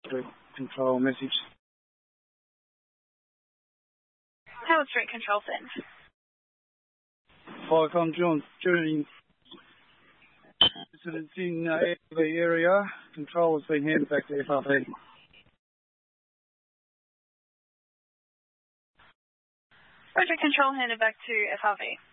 Control message. Howard Street Control send. Viacom during incidents in the area. Control has been handed back to FRV. Roger, Control handed back to FRV.